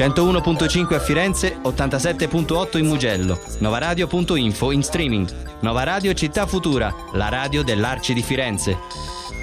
101.5 a Firenze, 87.8 in Mugello. Novaradio.info in streaming. Nova Radio Città Futura, la radio dell'Arci di Firenze.